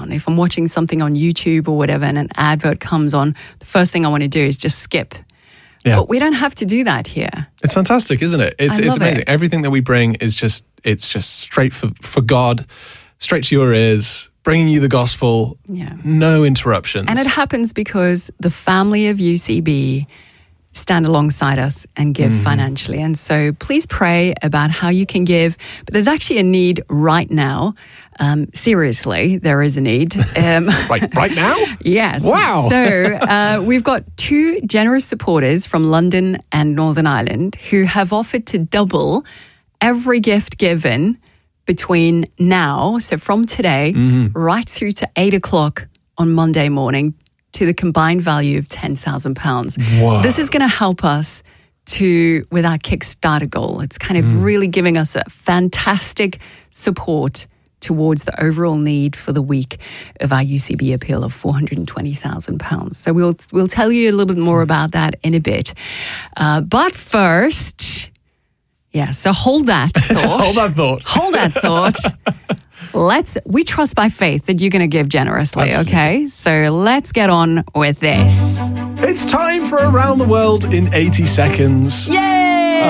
on. If I'm watching something on YouTube or whatever and an advert comes on, the first thing I want to do is just skip. Yeah. But we don't have to do that here. It's fantastic, isn't it? It's amazing. Everything that we bring is just straight for God, straight to your ears, bringing you the gospel. Yeah. No interruptions. And it happens because the family of UCB stand alongside us and give financially. And so please pray about how you can give. But there's actually a need right now. Seriously, there is a need. Right now? Yes. Wow. So we've got 2 generous supporters from London and Northern Ireland who have offered to double every gift given between now, so from today, right through to 8 o'clock on Monday morning, to the combined value of £10,000. Wow. This is going to help us with our Kickstarter goal. It's kind of really giving us a fantastic support towards the overall need for the week of our UCB appeal of £420,000. So we'll tell you a little bit more about that in a bit. But first, so hold that thought. Hold that thought. We trust by faith that you're going to give generously, absolutely. Okay? So let's get on with this. It's time for Around the World in 80 Seconds. Yay!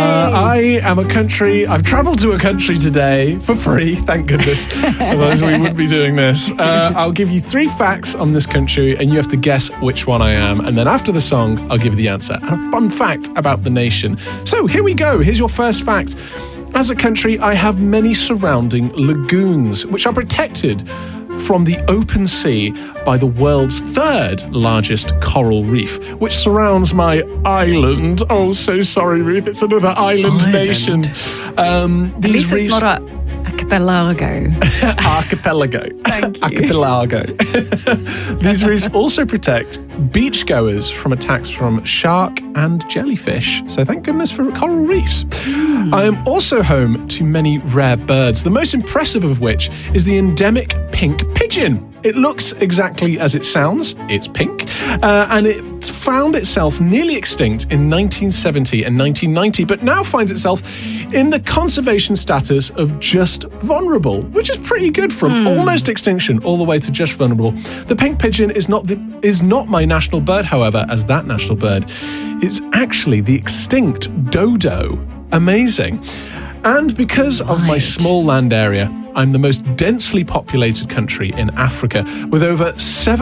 I've traveled to a country today for free, thank goodness. Otherwise we wouldn't be doing this. I'll give you 3 facts on this country and you have to guess which one I am. And then after the song, I'll give you the answer. And a fun fact about the nation. So here we go. Here's your first fact. As a country, I have many surrounding lagoons, which are protected from the open sea by the world's 3rd largest coral reef, which surrounds my island. Oh, so sorry, Ruth. It's another island nation. At least it's not a archipelago. Archipelago. Thank you. Archipelago. These reefs also protect beachgoers from attacks from shark and jellyfish. So thank goodness for coral reefs. I am also home to many rare birds, the most impressive of which is the endemic pink pigeon. It looks exactly as it sounds. It's pink. And it found itself nearly extinct in 1970 and 1990, but now finds itself in the conservation status of just vulnerable, which is pretty good from almost extinction all the way to just vulnerable. The pink pigeon is not my national bird, however, as that national bird is actually the extinct dodo. Amazing. And because of my small land area, I'm the most densely populated country in Africa, with over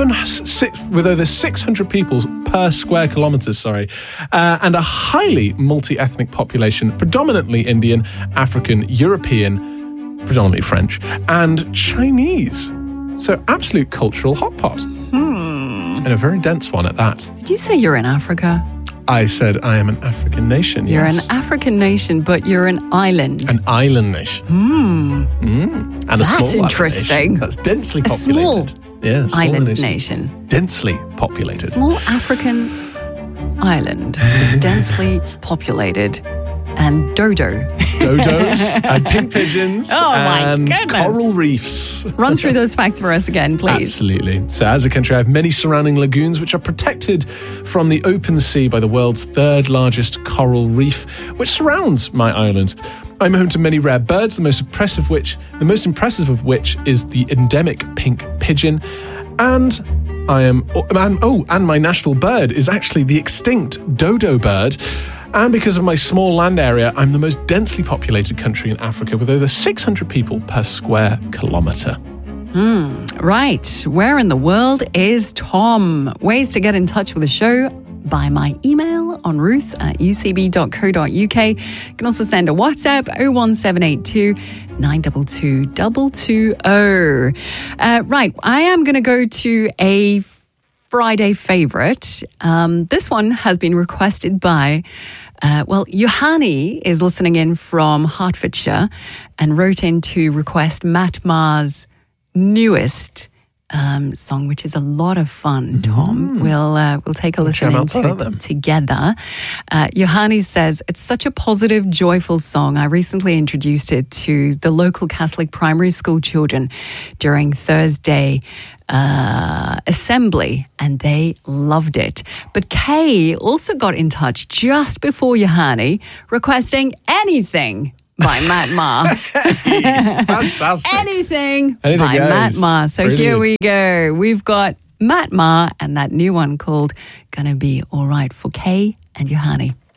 600 people per square kilometres, and a highly multi-ethnic population, predominantly Indian, African, European, predominantly French, and Chinese. So absolute cultural hot pot. And a very dense one at that. Did you say you're in Africa? I said I am an African nation, You're an African nation, but you're an island. An island nation. And that's a small interesting. That's densely populated. Small island nation. Densely populated. Small African island, densely populated, and dodos and pink pigeons and coral reefs. Run through those facts for us again, please. Absolutely. So as a country, I have many surrounding lagoons which are protected from the open sea by the world's 3rd largest coral reef, which surrounds my island. I'm home to many rare birds, the most impressive of which is the endemic pink pigeon. And and my national bird is actually the extinct dodo bird. And because of my small land area, I'm the most densely populated country in Africa with over 600 people per square kilometre. Right. Where in the world is Tom? Ways to get in touch with the show: by my email on ruth@ucb.co.uk. You can also send a WhatsApp 01782 922 220. Right. I am going to go to a Friday favourite. This one has been requested by, Johanni is listening in from Hertfordshire and wrote in to request Matt Maher's newest song, which is a lot of fun, Tom. We'll take a listen into it together. Johanni says, it's such a positive, joyful song. I recently introduced it to the local Catholic primary school children during Thursday assembly, and they loved it. But Kay also got in touch just before Johanni, requesting anything by Matt Maher. Fantastic. Anything by goes. Matt Maher. So Brilliant. here we go. We've got Matt Maher and that new one called Gonna Be Alright for Kay and Yohani.